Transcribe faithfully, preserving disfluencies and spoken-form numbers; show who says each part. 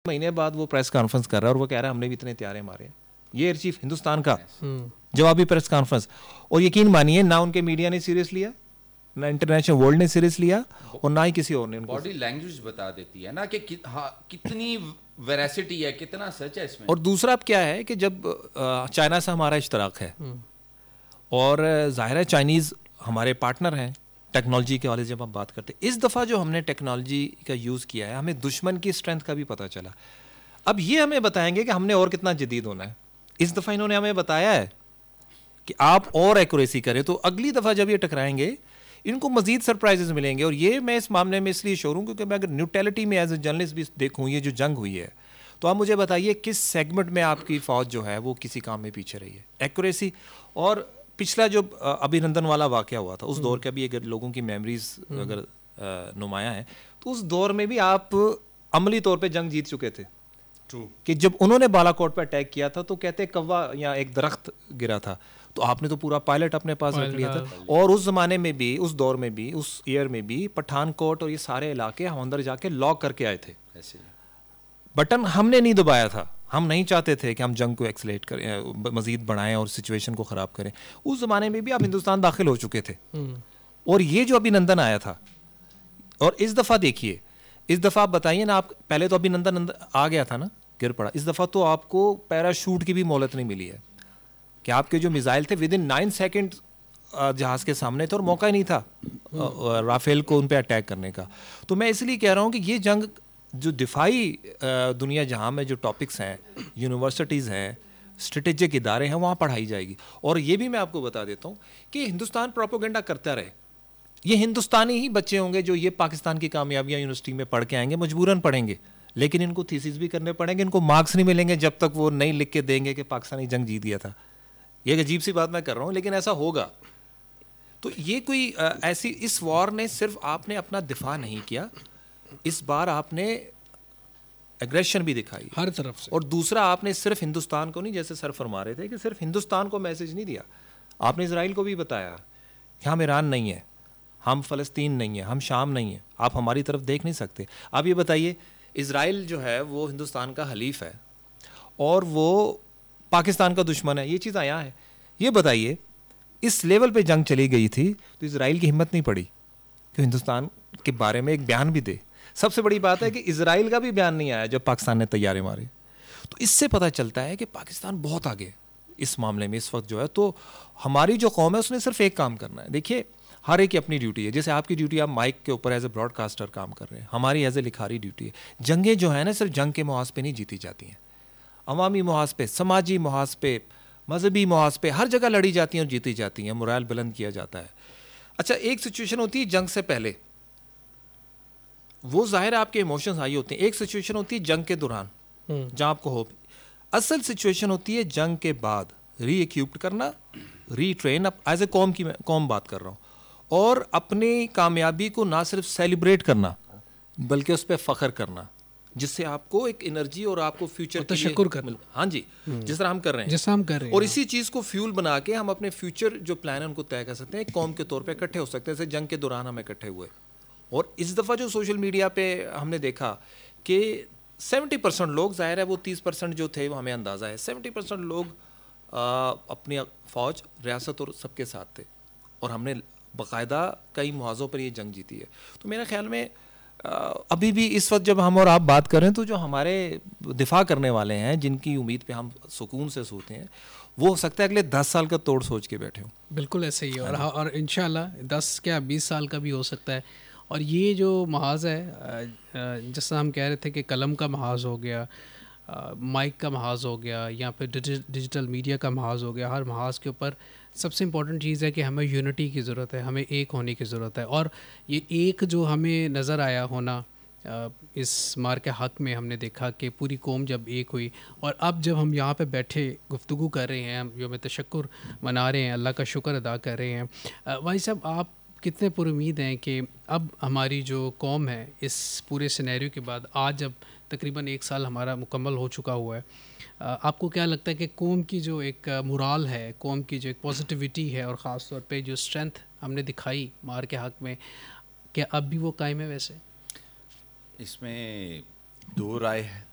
Speaker 1: महीने बाद वो प्रेस कॉन्फ्रेंस कर रहा है और वो कह रहा है हमने भी इतने त्यारे मारे हैं। ये एयर चीफ हिंदुस्तान का जवाबी प्रेस कॉन्फ्रेंस, और यकीन मानिए ना उनके मीडिया ने सीरियस लिया, ना इंटरनेशनल वर्ल्ड ने सीरियस लिया और ना ही किसी और ने।
Speaker 2: बॉडी लैंग्वेज बता देती है ना कि कि, हाँ, कितनी वेरासिटी है, कितना सच है इसमें।
Speaker 1: और दूसरा अब क्या है कि जब चाइना से हमारा इश्तराक है और जाहिर है चाइनीज़ हमारे पार्टनर हैं टेक्नोलॉजी के वाले, जब हम बात करते हैं इस दफ़ा जो हमने टेक्नोलॉजी का यूज़ किया है हमें दुश्मन की स्ट्रेंथ का भी पता चला। अब ये हमें बताएंगे कि हमने और कितना जदीद होना है। इस दफ़ा इन्होंने हमें बताया है कि आप और एक्यूरेसी करें, तो अगली दफ़ा जब ये टकराएंगे इनको मज़ीद सरप्राइजेस मिलेंगे। और ये मैं इस मामले में इसलिए श्योर हूँ क्योंकि मैं अगर न्यूट्रलिटी में एज ए जर्नलिस्ट भी देखूँ ये जो जंग हुई है, तो आप मुझे बताइए किस सेगमेंट में आपकी फ़ौज जो है वो किसी काम में पीछे रही है। एक्यूरेसी और पिछला जो अभिनंदन वाला वाक़या हुआ था उस दौर का भी अगर लोगों की मेमोरीज अगर नुमाया है तो उस दौर में भी आप अमली तौर पे जंग जीत चुके थे।
Speaker 2: True.
Speaker 1: कि जब उन्होंने बालाकोट पर अटैक किया था तो कहते कौवा या एक दरख्त गिरा था तो आपने तो पूरा पायलट अपने पास रख लिया था। और उस ज़माने में भी, उस दौर में भी, उस ईयर में भी पठानकोट और ये सारे इलाके हम अंदर जाके लॉक करके आए थे।
Speaker 2: ऐसे
Speaker 1: बटन हमने नहीं दबाया था, हम नहीं चाहते थे कि हम जंग को एक्सलेट करें, मज़ीद बढ़ाएं और सिचुएशन को ख़राब करें। उस ज़माने में भी आप हिंदुस्तान दाखिल हो चुके थे और ये जो अभिनंदन आया था, और इस दफ़ा देखिए, इस दफ़ा आप बताइए ना, आप पहले तो अभिनंदन आ गया था ना, गिर पड़ा। इस दफ़ा तो आपको पैराशूट की भी मोहलत नहीं मिली है कि आपके जो मिसाइल थे विद इन नाइन सेकेंड जहाज़ के सामने थे और मौका ही नहीं था राफेल को उन पर अटैक करने का। तो मैं इसलिए कह रहा हूँ कि ये जंग जो दिफाई दुनिया जहाँ में जो टॉपिक्स हैं, यूनिवर्सिटीज़ हैं, स्ट्रेटेजिक इदारे हैं, वहाँ पढ़ाई जाएगी। और ये भी मैं आपको बता देता हूँ कि हिंदुस्तान प्रोपोगेंडा करता रहे, ये हिंदुस्तानी ही बच्चे होंगे जो ये पाकिस्तान की कामयाबियाँ यूनिवर्सिटी में पढ़ के आएंगे, मजबूरन पढ़ेंगे, लेकिन इनको थीसिस भी करने पड़ेंगे, इनको मार्क्स नहीं मिलेंगे जब तक वो नहीं लिख के देंगे कि पाकिस्तानी जंग जीत गया था। ये एक अजीब सी बात मैं कर रहा हूँ लेकिन ऐसा होगा। तो ये कोई ऐसी, इस वॉर ने सिर्फ आपने अपना दिफा नहीं किया, इस बार आपने एग्रेशन भी दिखाई
Speaker 3: हर तरफ से।
Speaker 1: और दूसरा आपने सिर्फ हिंदुस्तान को नहीं, जैसे सर फरमा रहे थे कि सिर्फ हिंदुस्तान को मैसेज नहीं दिया, आपने इजराइल को भी बताया कि हम ईरान नहीं है, हम फ़लस्तीन नहीं है, हम शाम नहीं है, आप हमारी तरफ देख नहीं सकते। आप ये बताइए, इजराइल जो है वो हिंदुस्तान का हलीफ है और वो पाकिस्तान का दुश्मन है, ये चीज़ आया है। ये बताइए इस लेवल पे जंग चली गई थी तो इजराइल की हिम्मत नहीं पड़ी कि हिंदुस्तान के बारे में एक बयान भी दे। सबसे बड़ी बात है कि इजराइल का भी बयान नहीं आया जब पाकिस्तान ने तैयारे मारे। तो इससे पता चलता है कि पाकिस्तान बहुत आगे इस मामले में इस वक्त जो है। तो हमारी जो कौम है उसने सिर्फ एक काम करना है। देखिए, हर एक की अपनी ड्यूटी है। जैसे आपकी ड्यूटी, आप माइक के ऊपर एज ए ब्रॉडकास्टर काम कर रहे हैं, हमारी एज ए लिखारी ड्यूटी है। जंगें जो है ना सिर्फ जंग के मुहाज पे नहीं जीती जाती हैं, अवामी मुहाज पे, समाजी मुहाज पे, मजहबी मुहाज पे, हर जगह लड़ी जाती हैं और जीती जाती हैं, मोरल बुलंद किया जाता है। अच्छा, एक सिचुएशन होती है जंग से पहले, वो जाहिर है आपके इमोशंस हाई होते हैं। एक सिचुएशन होती है जंग के दौरान जहां आपको होप। असल सिचुएशन होती है जंग के बाद री इक्विप्ड करना, रीट्रेन। अब एज ए कौम की कौम बात कर रहा हूँ, और अपनी कामयाबी को ना सिर्फ सेलिब्रेट करना बल्कि उस पर फ़ख्र करना, जिससे आपको एक एनर्जी और आपको फ्यूचर
Speaker 3: तशक्कुर करना।
Speaker 1: हाँ जी, जिस तरह हम कर रहे हैं,
Speaker 3: जैसा हम कर रहे हैं,
Speaker 1: और इसी चीज़ को फ्यूल बना के हम अपने फ्यूचर जो प्लान है उनको तय कर सकते हैं। एक कौम के तौर पे इकट्ठे हो सकते हैं, जैसे जंग के दौरान हम इकट्ठे हुए। और इस दफ़ा जो सोशल मीडिया पे हमने देखा कि सेवेंटी परसेंट लोग, जाहिर है वो तीस परसेंट जो थे वो हमें अंदाज़ा है, सेवेंटी परसेंट लोग आ, अपनी फ़ौज, रियासत और सबके साथ थे और हमने बाकायदा कई मुहाज़ों पर ये जंग जीती है। तो मेरे ख्याल में आ, अभी भी इस वक्त जब हम और आप बात करें तो जो हमारे दिफा करने वाले हैं, जिनकी उम्मीद पे हम सुकून से सोते हैं, वो हो सकता है अगले दस साल का तोड़ सोच के बैठे हों।
Speaker 3: बिल्कुल ऐसे ही है। और और इंशाल्लाह दस क्या बीस साल का भी हो सकता है। और ये जो महाज है, जैसा हम कह रहे थे कि कलम का महाज हो गया, माइक का महाज हो गया, या फिर डिजिटल मीडिया का महाज हो गया, हर महाज के ऊपर सबसे इम्पॉर्टेंट चीज़ है कि हमें यूनिटी की ज़रूरत है, हमें एक होने की ज़रूरत है। और ये एक जो हमें नज़र आया होना इस मार के हक़ में, हमने देखा कि पूरी कौम जब एक हुई, और अब जब हम यहाँ पे बैठे गुफ्तगू कर रहे हैं, हम यौम तशक्कुर मना रहे हैं, अल्लाह का शुक्र अदा कर रहे हैं, भाई साहब आप कितने पुरुमीद हैं कि अब हमारी जो कौम है इस पूरे सिनेरियो के बाद, आज जब तकरीबन एक साल हमारा मुकम्मल हो चुका हुआ है, आपको क्या लगता है कि कौम की जो एक मोराल है, कौम की जो एक पॉजिटिविटी है, और ख़ास तौर पे जो स्ट्रेंथ हमने दिखाई मार के हक़ में, क्या अब भी वो कायम है? वैसे
Speaker 2: इसमें दो राय है।